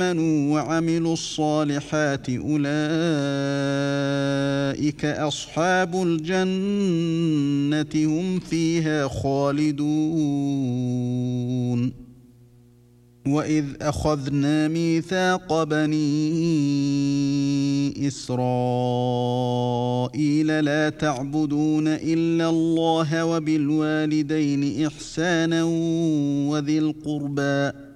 آمنوا وعملوا الصالحات أولئك أصحاب الجنة هم فيها خالدون وإذ أخذنا ميثاق بني إسرائيل لا تعبدون إلا الله وبالوالدين إحسانا وذي القربى